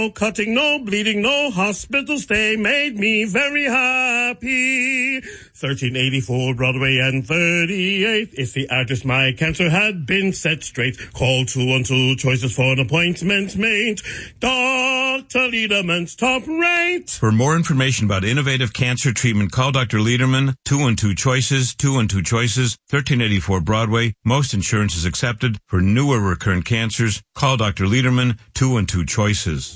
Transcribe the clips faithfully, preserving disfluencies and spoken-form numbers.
No cutting, no bleeding, no hospital stay made me very happy. thirteen eighty-four Broadway and thirty-eighth is the address my cancer had been set straight. Call two one two choices for an appointment made. Doctor Lederman's top rate. For more information about innovative cancer treatment, call Doctor Lederman, two one two choices, two one two choices, thirteen eighty-four Broadway. Most insurance is accepted. For newer recurrent cancers, call Doctor Lederman, two one two choices.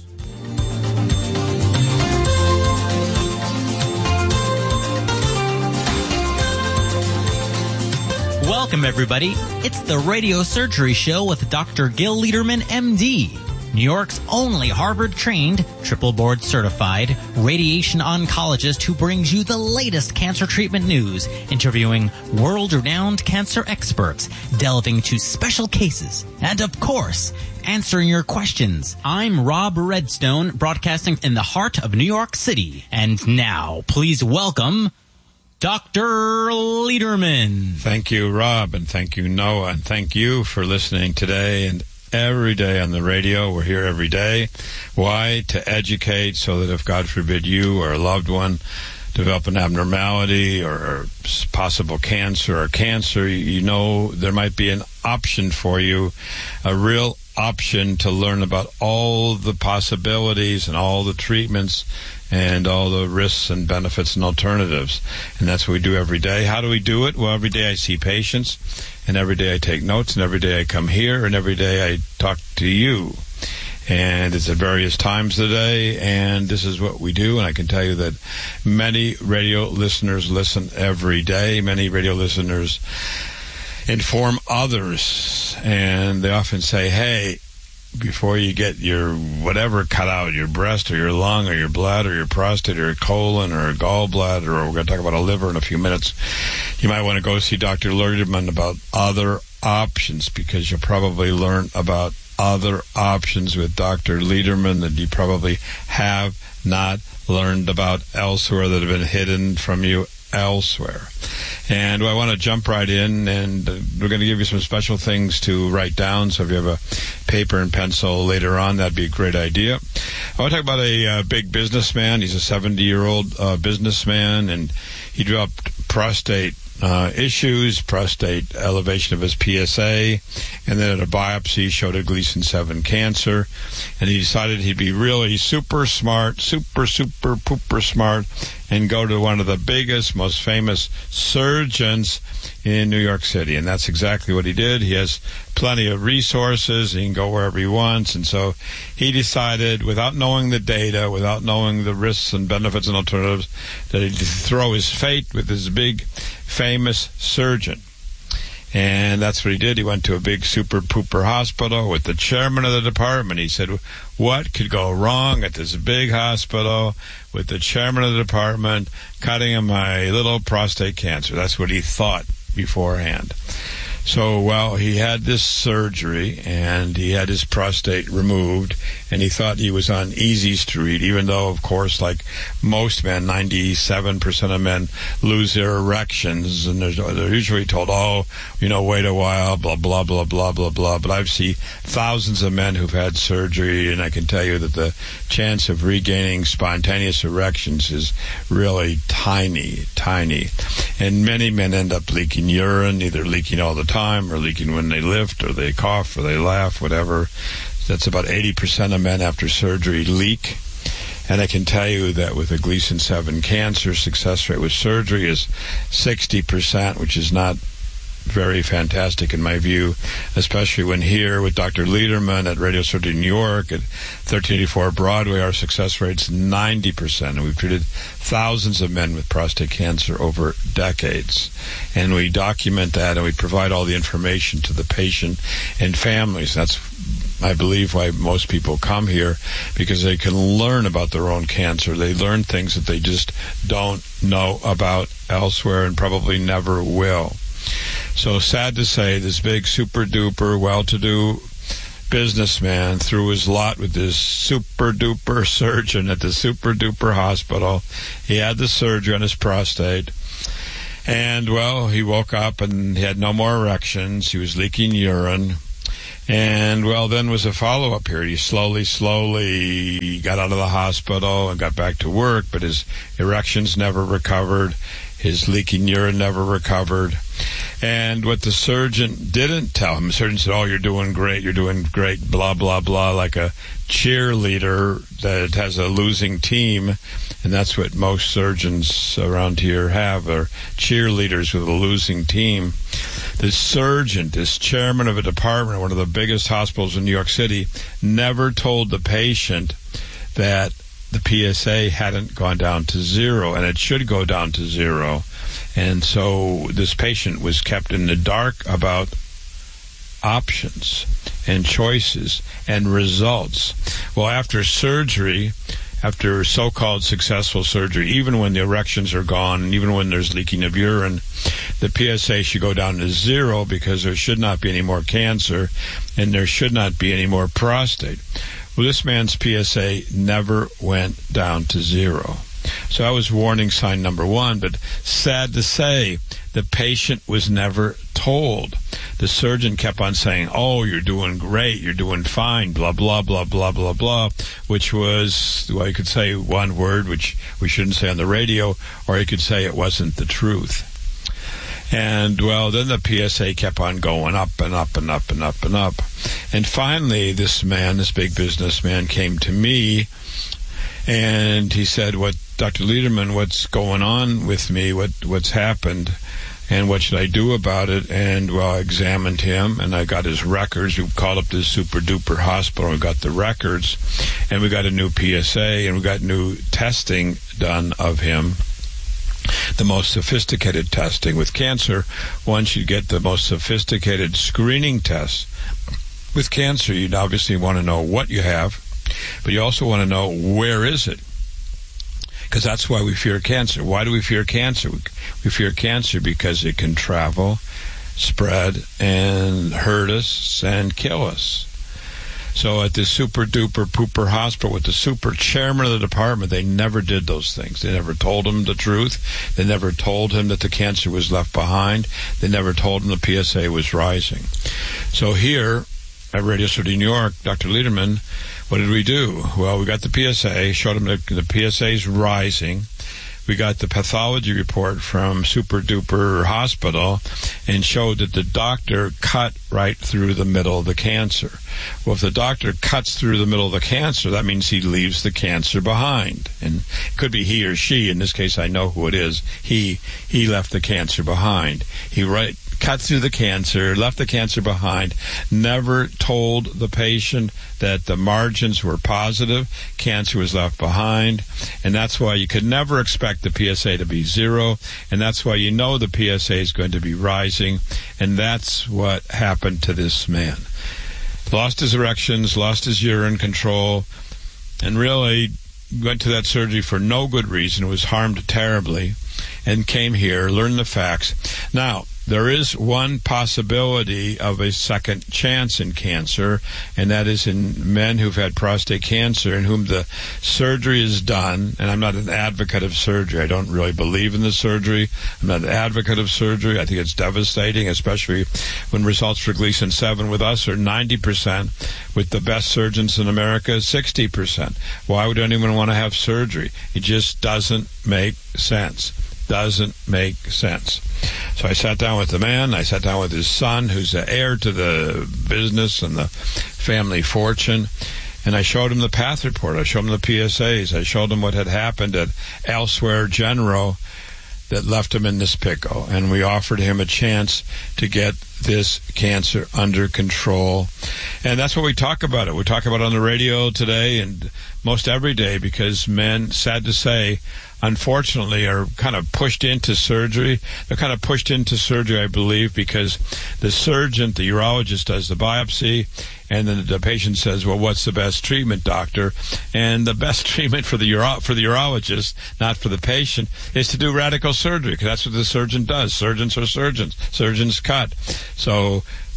Welcome, everybody. It's the Radio Surgery Show with Doctor Gil Lederman, M D, New York's only Harvard-trained, triple board-certified radiation oncologist who brings you the latest cancer treatment news, interviewing world-renowned cancer experts, delving into special cases, and, of course, answering your questions. I'm Rob Redstone, broadcasting in the heart of New York City. And now, please welcome Doctor Lederman. Thank you, Rob, and thank you, Noah, and thank you for listening today and every day on the radio. We're here every day. Why? To educate, so that if, God forbid, you or a loved one develop an abnormality or possible cancer or cancer, you know there might be an option for you, a real option to learn about all the possibilities and all the treatments and all the risks and benefits and alternatives. And that's what we do every day. How do we do it? Well, every day I see patients, and every day I take notes, and every day I come here, and every day I talk to you. And it's at various times of the day, and this is what we do. And I can tell you that many radio listeners listen every day. Many radio listeners inform others, and they often say, hey, before you get your whatever cut out, your breast or your lung or your bladder or your prostate or your colon or a gallbladder, or we're going to talk about a liver in a few minutes, you might want to go see Doctor Lederman about other options, because you'll probably learn about other options with Doctor Lederman that you probably have not learned about elsewhere, that have been hidden from you elsewhere. And I want to jump right in, and we're going to give you some special things to write down. So if you have a paper and pencil later on, that'd be a great idea. I want to talk about a uh, big businessman. He's a seventy-year-old uh, businessman, and he developed prostate uh, issues, prostate elevation of his P S A, and then at a biopsy showed a Gleason seven cancer. And he decided he'd be really super smart, super, super, pooper smart, and go to one of the biggest, most famous surgeons in New York City. And that's exactly what he did. He has plenty of resources. He can go wherever he wants. And so he decided, without knowing the data, without knowing the risks and benefits and alternatives, that he'd throw his fate with this big, famous surgeon. And that's what he did. He went to a big super pooper hospital with the chairman of the department. He said, what could go wrong at this big hospital with the chairman of the department cutting him my little prostate cancer? That's what he thought beforehand. So, well, he had this surgery, and he had his prostate removed, and he thought he was on easy street, even though, of course, like most men, ninety-seven percent of men lose their erections, and they're, they're usually told, oh, you know, wait a while, blah, blah, blah, blah, blah, blah. But I've seen thousands of men who've had surgery, and I can tell you that the chance of regaining spontaneous erections is really tiny, tiny. And many men end up leaking urine, either leaking all the time, time or leaking when they lift or they cough or they laugh, whatever. That's about eighty percent of men after surgery leak. And I can tell you that with a Gleason seven cancer, success rate with surgery is sixty percent, which is not very fantastic in my view, especially when here with Doctor Lederman at Radio Surgery New York at thirteen eighty-four Broadway, our success rate's ninety percent, and we've treated thousands of men with prostate cancer over decades. And we document that, and we provide all the information to the patient and families. That's, I believe, why most people come here, because they can learn about their own cancer. They learn things that they just don't know about elsewhere and probably never will. So sad to say, this big super-duper, well-to-do businessman threw his lot with this super-duper surgeon at the super-duper hospital. He had the surgery on his prostate. And, well, he woke up and he had no more erections. He was leaking urine. And, well, then was a follow-up period. He slowly, slowly got out of the hospital and got back to work, but his erections never recovered. His leaking urine never recovered. And what the surgeon didn't tell him, the surgeon said, oh, you're doing great, you're doing great, blah, blah, blah, like a cheerleader that has a losing team. And that's what most surgeons around here have, are cheerleaders with a losing team. The surgeon, this chairman of a department, one of the biggest hospitals in New York City, never told the patient that the P S A hadn't gone down to zero, and it should go down to zero. And so this patient was kept in the dark about options and choices and results. Well, after surgery, after so-called successful surgery, even when the erections are gone and even when there's leaking of urine, the P S A should go down to zero because there should not be any more cancer and there should not be any more prostate. Well, this man's P S A never went down to zero. So that was warning sign number one, but sad to say, the patient was never told. The surgeon kept on saying, oh, you're doing great, you're doing fine, blah, blah, blah, blah, blah, blah, which was, well, you could say one word, which we shouldn't say on the radio, or you could say it wasn't the truth. And, well, then the P S A kept on going up and up and up and up and up. And finally, this man, this big businessman, came to me, and he said, "What, Doctor Lederman, what's going on with me? What what's happened? And what should I do about it?" And, well, I examined him, and I got his records. We called up this super-duper hospital. We got the records, and we got a new P S A, and we got new testing done of him. The most sophisticated testing. With cancer, one should get the most sophisticated screening tests. With cancer, you'd obviously want to know what you have, but you also want to know where is it. Because that's why we fear cancer. Why do we fear cancer? We fear cancer because it can travel, spread, and hurt us and kill us. So at this super-duper pooper hospital with the super chairman of the department, they never did those things. They never told him the truth. They never told him that the cancer was left behind. They never told him the P S A was rising. So here at Radio City, New York, Doctor Lederman, what did we do? Well, we got the P S A, showed him that the P S A is rising. We got the pathology report from Super Duper Hospital and showed that the doctor cut right through the middle of the cancer. Well, if the doctor cuts through the middle of the cancer, that means he leaves the cancer behind. And it could be he or she. In this case, I know who it is. He, he left the cancer behind. He right, cut through the cancer, left the cancer behind, never told the patient that the margins were positive, cancer was left behind, and that's why you could never expect the P S A to be zero, and that's why you know the P S A is going to be rising, and that's what happened to this man. Lost his erections, lost his urine control, and really went to that surgery for no good reason, was harmed terribly, and came here, learned the facts. Now, there is one possibility of a second chance in cancer, and that is in men who've had prostate cancer in whom the surgery is done. And I'm not an advocate of surgery. I don't really believe in the surgery. I'm not an advocate of surgery. I think it's devastating, especially when results for Gleason seven with us are ninety percent, with the best surgeons in America, sixty percent. Why would anyone want to have surgery? It just doesn't make sense. Doesn't make sense. So I sat down with the man. I sat down with his son, who's the heir to the business and the family fortune. And I showed him the path report. I showed him the P S As. I showed him what had happened at Elsewhere General that left him in this pickle. And we offered him a chance to get this cancer under control. And that's what we talk about it. We talk about it on the radio today and most every day, because men, sad to say, unfortunately, are kind of pushed into surgery. They're kind of pushed into surgery, I believe, because the surgeon, the urologist, does the biopsy, and then the patient says, well, what's the best treatment, doctor? And the best treatment for the uro- for the urologist, not for the patient, is to do radical surgery, because that's what the surgeon does. Surgeons are surgeons. Surgeons cut. So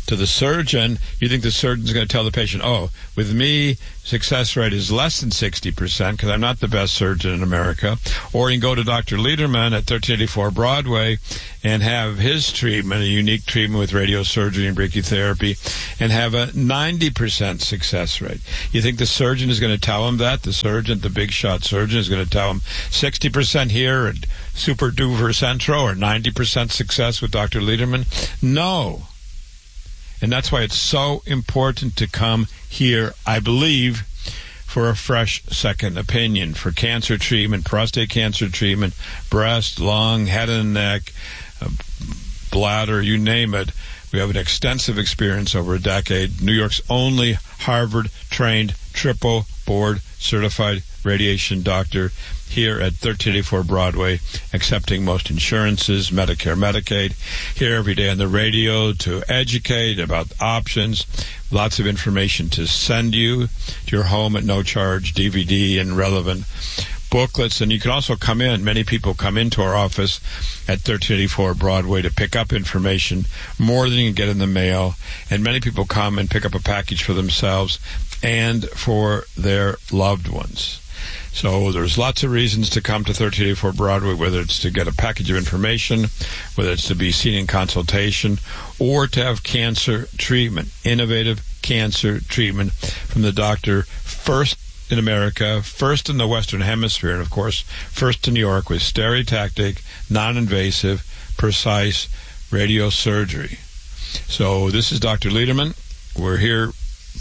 to the surgeon, you think the surgeon's going to tell the patient, oh, with me, success rate is less than sixty percent because I'm not the best surgeon in America. Or you can go to Doctor Lederman at thirteen eighty-four Broadway and have his treatment, a unique treatment with radiosurgery and brachytherapy, and have a ninety percent success rate. You think the surgeon is going to tell him that? The surgeon, the big shot surgeon, is going to tell him sixty percent here at Super Duver Centro or ninety percent success with Doctor Lederman? No. And that's why it's so important to come here, I believe, for a fresh second opinion for cancer treatment, prostate cancer treatment, breast, lung, head and neck, uh, bladder, you name it. We have an extensive experience over a decade. New York's only Harvard-trained, triple-board certified radiation doctor here at thirteen eighty-four Broadway, accepting most insurances, Medicare, Medicaid, here every day on the radio to educate about options, lots of information to send you to your home at no charge, D V D and relevant booklets. And you can also come in. Many people come into our office at thirteen eighty-four Broadway to pick up information, more than you can get in the mail. And many people come and pick up a package for themselves and for their loved ones. So there's lots of reasons to come to thirteen eighty-four Broadway, whether it's to get a package of information, whether it's to be seen in consultation, or to have cancer treatment, innovative cancer treatment from the doctor first in America, first in the Western Hemisphere, and of course, first in New York with stereotactic, non-invasive, precise radiosurgery. So this is Doctor Lederman. We're here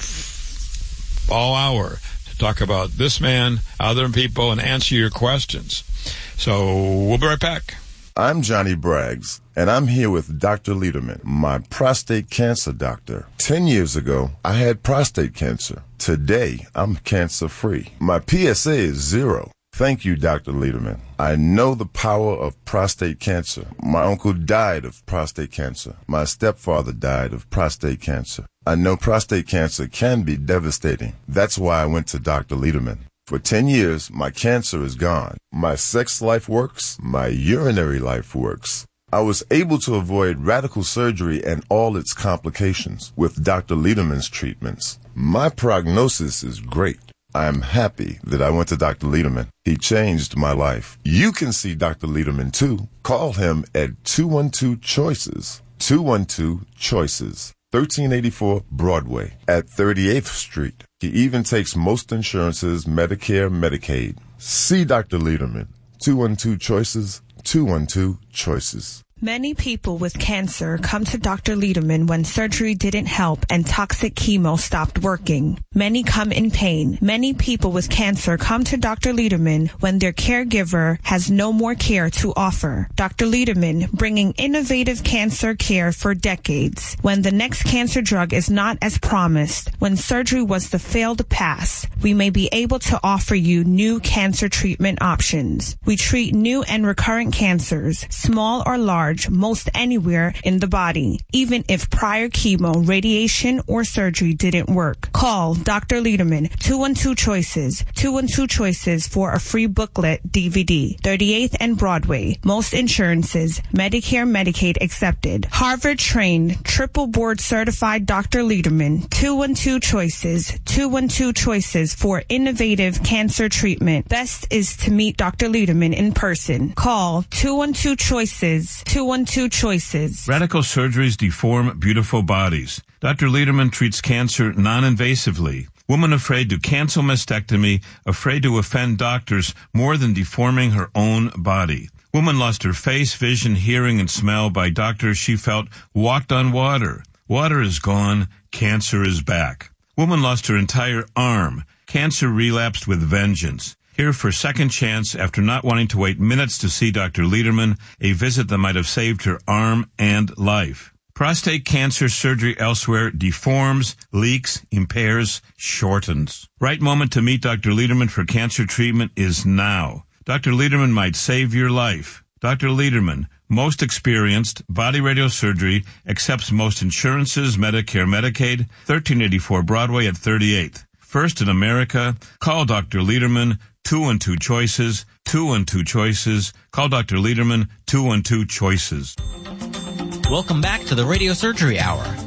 all hour to talk about this man, other people, and answer your questions. So we'll be right back. I'm Johnny Braggs, and I'm here with Doctor Lederman, my prostate cancer doctor. Ten years ago, I had prostate cancer. Today, I'm cancer-free. My P S A is zero. Thank you, Doctor Lederman. I know the power of prostate cancer. My uncle died of prostate cancer. My stepfather died of prostate cancer. I know prostate cancer can be devastating. That's why I went to Doctor Lederman. For ten years, my cancer is gone. My sex life works. My urinary life works. I was able to avoid radical surgery and all its complications with Doctor Lederman's treatments. My prognosis is great. I am happy that I went to Doctor Lederman. He changed my life. You can see Doctor Lederman too. Call him at two one two choices. two one two choices. thirteen eighty-four Broadway at thirty-eighth Street. He even takes most insurances, Medicare, Medicaid. See Doctor Lederman. two one two choices. two one two choices. Many people with cancer come to Doctor Lederman when surgery didn't help and toxic chemo stopped working. Many come in pain. Many people with cancer come to Doctor Lederman when their caregiver has no more care to offer. Doctor Lederman, bringing innovative cancer care for decades. When the next cancer drug is not as promised, when surgery was the failed pass, we may be able to offer you new cancer treatment options. We treat new and recurrent cancers, small or large, most anywhere in the body, even if prior chemo, radiation, or surgery didn't work. Call Doctor Lederman, two one two choices, two one two choices for a free booklet D V D, thirty-eighth and Broadway. Most insurances, Medicare, Medicaid accepted. Harvard-trained, triple board certified Doctor Lederman, two one two choices, two one two choices for innovative cancer treatment. Best is to meet Doctor Lederman in person. Call two one two choices, two one two choices. Radical surgeries deform beautiful bodies. Doctor Lederman treats cancer non-invasively. Woman afraid to cancel mastectomy, afraid to offend doctors more than deforming her own body. Woman lost her face, vision, hearing, and smell by doctors she felt walked on water. Water is gone. Cancer is back. Woman lost her entire arm. Cancer relapsed with vengeance. Here for second chance after not wanting to wait minutes to see Doctor Lederman, a visit that might have saved her arm and life. Prostate cancer surgery elsewhere deforms, leaks, impairs, shortens. Right moment to meet Doctor Lederman for cancer treatment is now. Doctor Lederman might save your life. Doctor Lederman, most experienced, body radiosurgery, accepts most insurances, Medicare, Medicaid, thirteen eighty-four Broadway at thirty-eighth. First in America, call Doctor Lederman, two one two choices, two one two choices. Call Doctor Lederman, two one two choices. Welcome back to the Radio Surgery Hour.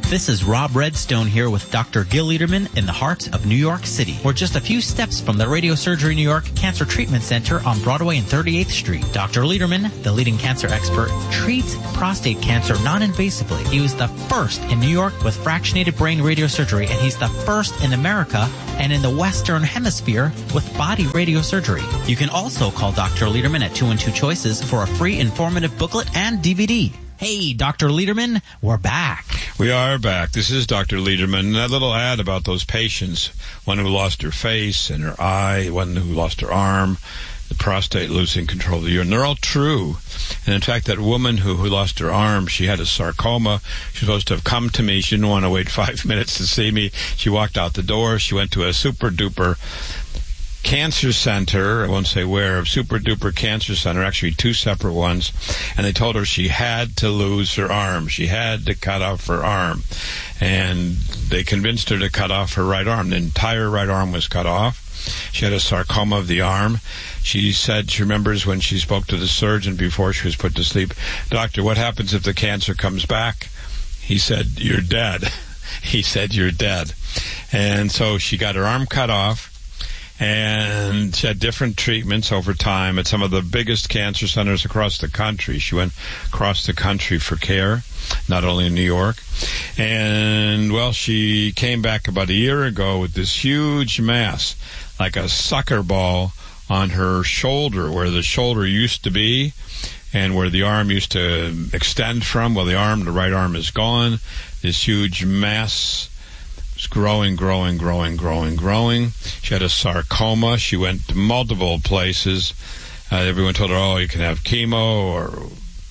This is Rob Redstone here with Doctor Gil Liederman in the heart of New York City. We're just a few steps from the Radiosurgery New York Cancer Treatment Center on Broadway and thirty-eighth Street. Doctor Liederman, the leading cancer expert, treats prostate cancer non-invasively. He was the first in New York with fractionated brain radiosurgery, and he's the first in America and in the Western Hemisphere with body radiosurgery. You can also call Doctor Liederman at two one two Choices for a free informative booklet and D V D. Hey, Doctor Liederman, we're back. We are back. This is Doctor Liederman. And a little ad about those patients, one who lost her face and her eye, one who lost her arm, the prostate losing control of the urine. They're all true. And in fact, that woman who, who lost her arm, she had a sarcoma. She was supposed to have come to me. She didn't want to wait five minutes to see me. She walked out the door. She went to a super-duper cancer center, I won't say where, a super-duper cancer center, actually two separate ones, and they told her she had to lose her arm. She had to cut off her arm. And they convinced her to cut off her right arm. The entire right arm was cut off. She had a sarcoma of the arm. She said she remembers when she spoke to the surgeon before she was put to sleep, "Doctor, what happens if the cancer comes back?" He said, "You're dead." He said, "You're dead." And so she got her arm cut off. And she had different treatments over time at some of the biggest cancer centers across the country. She went across the country for care, not only in New York. And, well, she came back about a year ago with this huge mass, like a soccer ball on her shoulder, where the shoulder used to be and where the arm used to extend from. Well, the arm, the right arm is gone. This huge mass was growing, growing, growing, growing, growing. She had a sarcoma. She went to multiple places. Uh, everyone told her, oh, you can have chemo, or,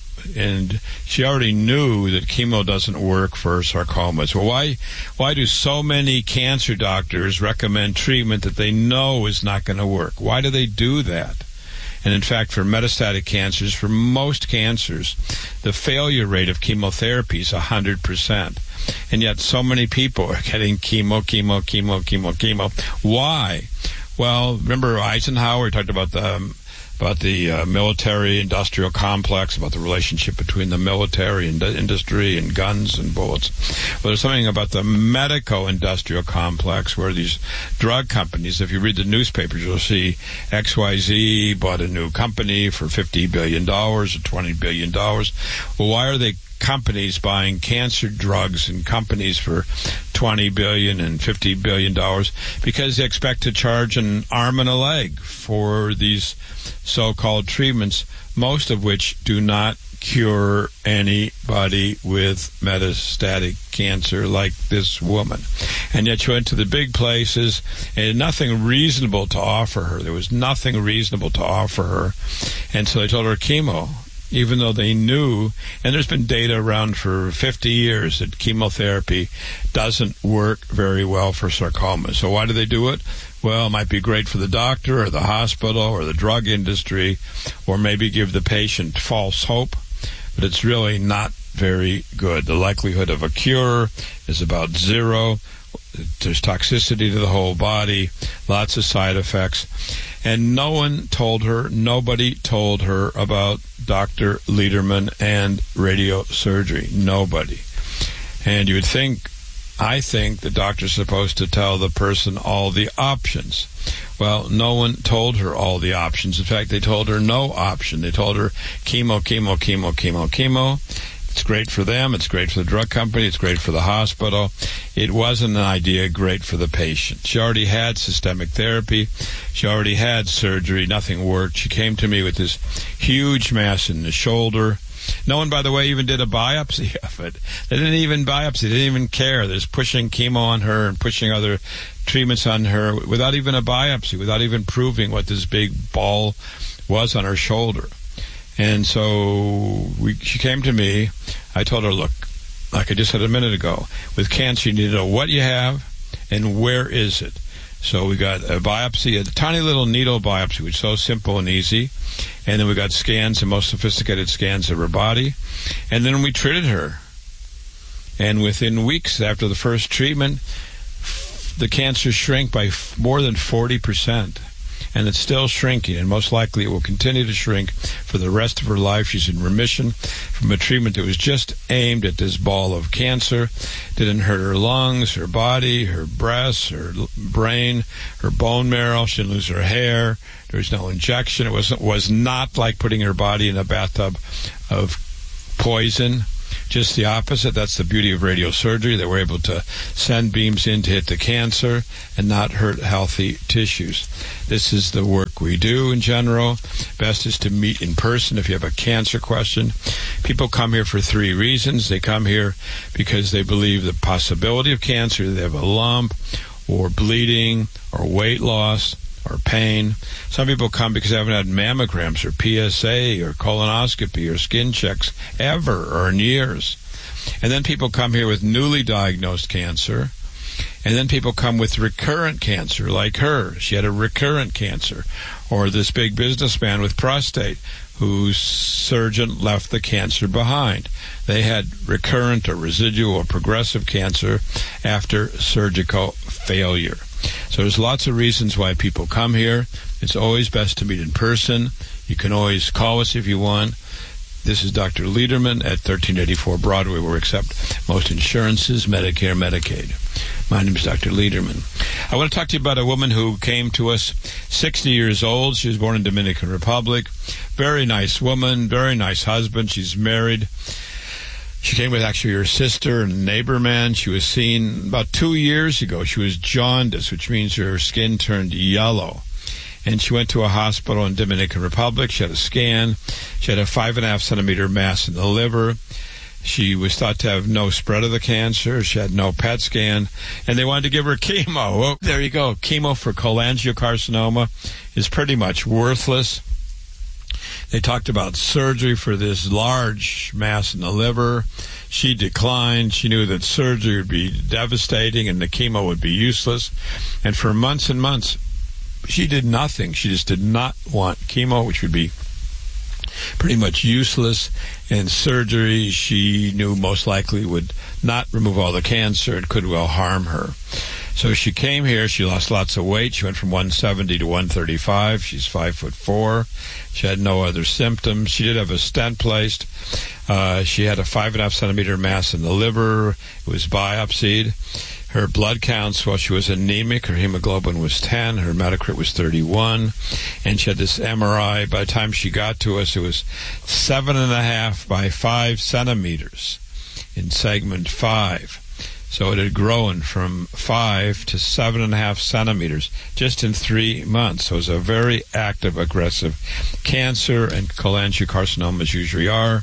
and she already knew that chemo doesn't work for sarcomas. Well, why, why do so many cancer doctors recommend treatment that they know is not going to work? Why do they do that? And in fact, for metastatic cancers, for most cancers, the failure rate of chemotherapy is one hundred percent. And yet so many people are getting chemo, chemo, chemo, chemo, chemo. Why? Well, remember Eisenhower talked about the um, about the uh, military-industrial complex, about the relationship between the military and industry and guns and bullets. Well, there's something about the medico-industrial complex where these drug companies, if you read the newspapers, you'll see X Y Z bought a new company for fifty billion dollars or twenty billion dollars. Well, why are they companies buying cancer drugs and companies for twenty billion dollars and fifty billion dollars? Because they expect to charge an arm and a leg for these so-called treatments, most of which do not cure anybody with metastatic cancer like this woman. And yet she went to the big places and had nothing reasonable to offer her. There was nothing reasonable to offer her. And so they told her chemo, even though they knew, and there's been data around for fifty years that chemotherapy doesn't work very well for sarcoma. So why do they do it? Well, it might be great for the doctor or the hospital or the drug industry, or maybe give the patient false hope, but it's really not very good. The likelihood of a cure is about zero. There's toxicity to the whole body, lots of side effects. And no one told her, nobody told her about Doctor Liederman and radiosurgery. Nobody. And you would think, I think the doctor's supposed to tell the person all the options. Well, no one told her all the options. In fact, they told her no option. They told her chemo, chemo, chemo, chemo, chemo. It's great for them. It's great for the drug company. It's great for the hospital. It wasn't an idea great for the patient. She already had systemic therapy. She already had surgery. Nothing worked. She came to me with this huge mass in the shoulder. No one, by the way, even did a biopsy of it. They didn't even biopsy. They didn't even care. They're just pushing chemo on her and pushing other treatments on her without even a biopsy, without even proving what this big ball was on her shoulder. And so we, she came to me. I told her, look, like I just said a minute ago, with cancer you need to know what you have and where is it. So we got a biopsy, a tiny little needle biopsy, which is so simple and easy. And then we got scans, the most sophisticated scans of her body. And then we treated her. And within weeks after the first treatment, the cancer shrank by more than forty percent. and it's still shrinking, and most likely it will continue to shrink for the rest of her life. She's in remission from a treatment that was just aimed at this ball of cancer. Didn't hurt her lungs, her body, her breasts, her brain, her bone marrow. She didn't lose her hair. There was no injection. It was, was not like putting her body in a bathtub of poison. Just the opposite. That's the beauty of radiosurgery, that we're able to send beams in to hit the cancer and not hurt healthy tissues. This is the work we do in general. Best is to meet in person if you have a cancer question. People come here for three reasons. They come here because they believe the possibility of cancer. They have a lump or bleeding or weight loss or pain. Some people come because they haven't had mammograms or P S A or colonoscopy or skin checks ever or in years. And then people come here with newly diagnosed cancer. And then people come with recurrent cancer, like her. She had a recurrent cancer. Or this big businessman with prostate, whose surgeon left the cancer behind. They had recurrent or residual or progressive cancer after surgical failure. So there's lots of reasons why people come here. It's always best to meet in person. You can always call us if you want. This is Doctor Lederman at thirteen eighty-four Broadway, where we accept most insurances, Medicare, Medicaid. My name is Doctor Lederman. I want to talk to you about a woman who came to us, sixty years old. She was born in Dominican Republic. Very nice woman, very nice husband. She's married. She came with actually her sister and a neighbor man. She was seen about two years ago. She was jaundiced, which means her skin turned yellow. And she went to a hospital in Dominican Republic. She had a scan. She had a five and a half centimeter mass in the liver. She was thought to have no spread of the cancer. She had no P E T scan. And they wanted to give her chemo. Well, there you go. Chemo for cholangiocarcinoma is pretty much worthless. They talked about surgery for this large mass in the liver. She declined. She knew that surgery would be devastating and the chemo would be useless. And for months and months, she did nothing. She just did not want chemo, which would be pretty much useless. And surgery, she knew most likely would not remove all the cancer and could well harm her. So she came here. She lost lots of weight. She went from one seventy to one thirty-five. She's five foot four. She had no other symptoms. She did have a stent placed. Uh, she had a five and a half centimeter mass in the liver. It was biopsied. Her blood counts, well, she was anemic. Her hemoglobin was ten. Her hematocrit was thirty-one. And she had this M R I. By the time she got to us, it was seven and a half by five centimeters in segment five. So it had grown from five to seven and a half centimeters just in three months. So it was a very active, aggressive cancer, and cholangiocarcinomas usually are.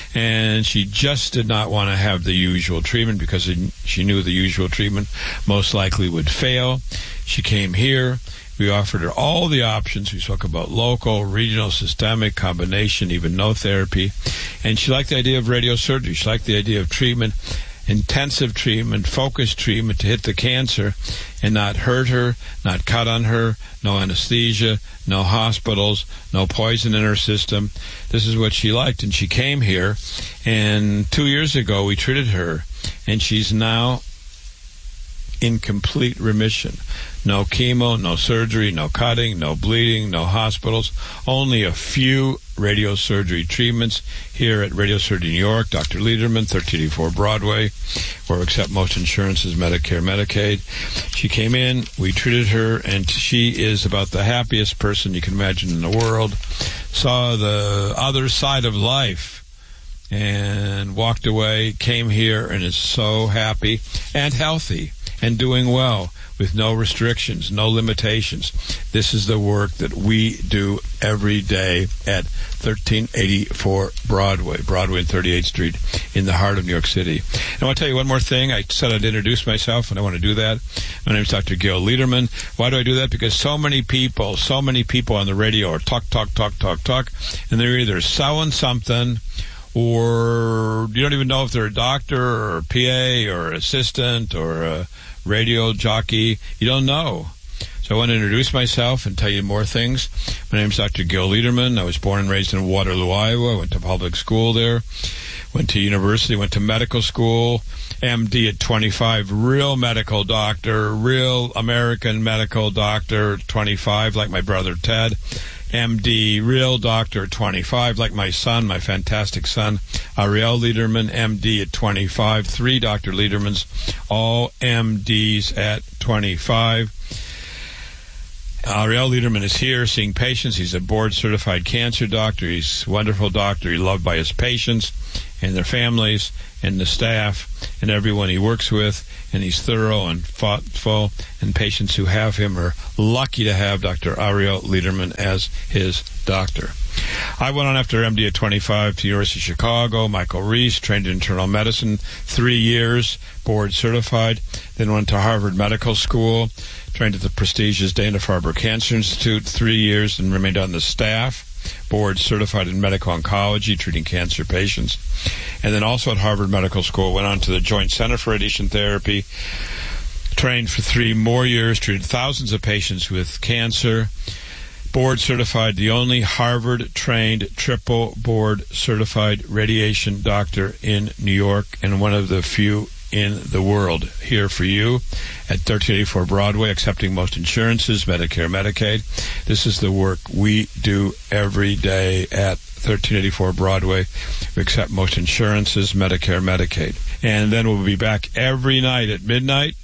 And she just did not want to have the usual treatment because she knew the usual treatment most likely would fail. She came here. We offered her all the options. We spoke about local, regional, systemic, combination, even no therapy. And she liked the idea of radiosurgery. She liked the idea of treatment, intensive treatment, focused treatment to hit the cancer and not hurt her, not cut on her, no anesthesia, no hospitals, no poison in her system. This is what she liked, and she came here, and two years ago we treated her, and she's now in complete remission. No chemo, no surgery, no cutting, no bleeding, no hospitals, only a few radiosurgery treatments here at Radiosurgery New York, Doctor Lederman, thirteen eighty-four Broadway, where we accept most insurances, Medicare, Medicaid. She came in, we treated her, and she is about the happiest person you can imagine in the world. Saw the other side of life and walked away, came here, and is so happy and healthy and doing well with no restrictions, no limitations. This is the work that we do every day at thirteen eighty-four Broadway, Broadway and thirty-eighth Street in the heart of New York City. And I want to tell you one more thing. I said I'd introduce myself, and I want to do that. My name is Doctor Gil Lederman. Why do I do that? Because so many people, so many people on the radio are talk, talk, talk, talk, talk, and they're either selling something, or you don't even know if they're a doctor or a P A or assistant or a radio jockey. You don't know. So I want to introduce myself and tell you more things. My name is Doctor Gil Lederman. I was born and raised in Waterloo, Iowa. I went to public school there. went to university, went to medical school, M D at twenty-five, real medical doctor, real American medical doctor, twenty-five, like my brother Ted. M D, real doctor, twenty-five, like my son, my fantastic son, Ariel Lederman, M D at twenty-five, three Doctor Ledermans, all M Ds at twenty-five. Ariel Lederman is here seeing patients. He's a board-certified cancer doctor. He's a wonderful doctor. He's loved by his patients and their families and the staff and everyone he works with, and he's thorough and thoughtful, and patients who have him are lucky to have Doctor Ariel Lederman as his doctor. I went on after M D at twenty-five to University of Chicago, Michael Reese, trained in internal medicine, three years, board certified, then went to Harvard Medical School, trained at the prestigious Dana-Farber Cancer Institute, three years, and remained on the staff, board certified in medical oncology, treating cancer patients. And then also at Harvard Medical School, went on to the Joint Center for Radiation Therapy, trained for three more years, treated thousands of patients with cancer, board certified, the only Harvard-trained, triple board certified radiation doctor in New York, and one of the few in the world. Here for you at thirteen eighty-four Broadway, accepting most insurances, Medicare, Medicaid. This is the work we do every day at thirteen eighty-four Broadway. We accept most insurances, Medicare, Medicaid. And then we'll be back every night at midnight.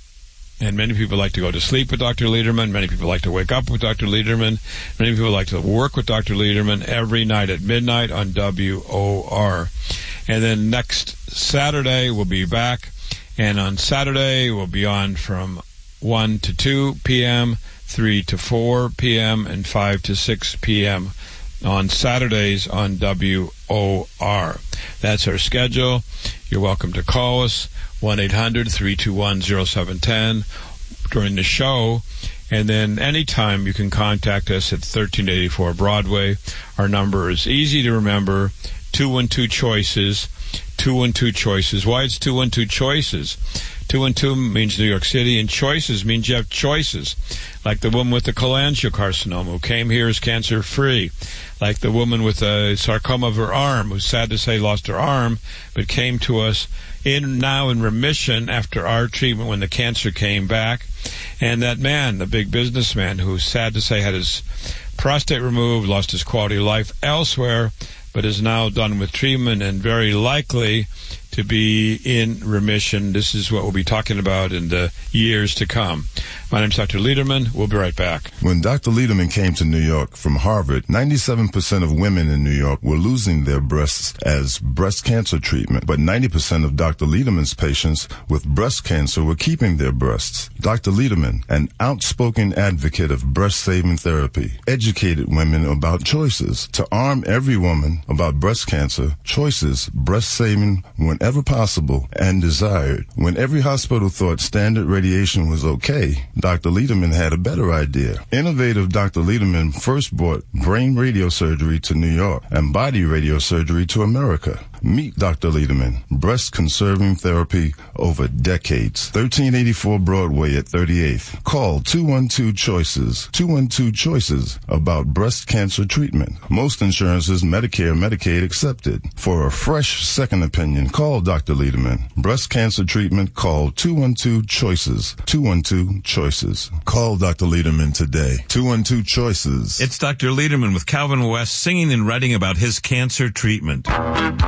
And many people like to go to sleep with Doctor Lederman. Many people like to wake up with Doctor Lederman. Many people like to work with Doctor Lederman every night at midnight on W O R. And then next Saturday, we'll be back. And on Saturday, we'll be on from one to two p.m., three to four p.m., and five to six p.m. on Saturdays on W O R. That's our schedule. You're welcome to call us, one eight hundred, three two one, oh seven one oh during the show. And then anytime you can contact us at thirteen eighty-four Broadway. Our number is easy to remember, two one two choices, two one two choices. Why it's two one two choices? two one two means New York City, and choices means you have choices. Like the woman with the cholangiocarcinoma who came here as cancer-free. Like the woman with a sarcoma of her arm, who's sad to say lost her arm, but came to us in now in remission after our treatment when the cancer came back. And that man, the big businessman, who's sad to say had his prostate removed, lost his quality of life elsewhere, but is now done with treatment and very likely to be in remission. This is what we'll be talking about in the years to come. My name's Doctor Lederman. We'll be right back. When Doctor Lederman came to New York from Harvard, ninety-seven percent of women in New York were losing their breasts as breast cancer treatment, but ninety percent of Doctor Lederman's patients with breast cancer were keeping their breasts. Doctor Lederman, an outspoken advocate of breast-saving therapy, educated women about choices. To arm every woman about breast cancer, choices, breast-saving whenever possible and desired. When every hospital thought standard radiation was okay, Doctor Lederman had a better idea. Innovative Doctor Lederman first brought brain radiosurgery to New York and body radiosurgery to America. Meet Doctor Lederman, breast-conserving therapy over decades. thirteen eighty-four Broadway at thirty-eighth. Call two one two choices, two one two choices about breast cancer treatment. Most insurances, Medicare, Medicaid accepted. For a fresh second opinion, call Doctor Lederman. Breast cancer treatment, call two one two choices, two one two choices. Call Doctor Lederman today. two one two choices. It's Doctor Lederman with Calvin West singing and writing about his cancer treatment.